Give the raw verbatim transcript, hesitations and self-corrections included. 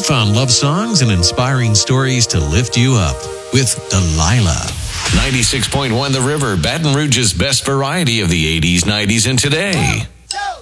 Found love songs and inspiring stories to lift you up with Delilah. ninety-six point one The River, Baton Rouge's best variety of the eighties, nineties, and today.